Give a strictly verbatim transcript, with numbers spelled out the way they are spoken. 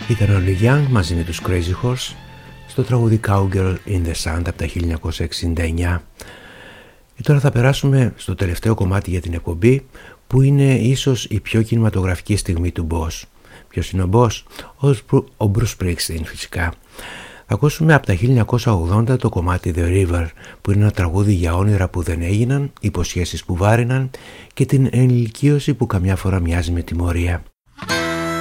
Ήταν ο Neil Young μαζί με τους Crazy Horse στο τραγούδι Cowgirl in the Sand από τα χίλια εννιακόσια εξήντα εννιά. Και τώρα θα περάσουμε στο τελευταίο κομμάτι για την εκπομπή, που είναι ίσως η πιο κινηματογραφική στιγμή του Boss. Ποιος είναι ο Boss? Ο Bruce Springsteen φυσικά. Θα ακούσουμε από τα χίλια εννιακόσια ογδόντα το κομμάτι The River, που είναι ένα τραγούδι για όνειρα που δεν έγιναν, υποσχέσεις που βάριναν και την ενηλικίωση που καμιά φορά μοιάζει με τιμωρία.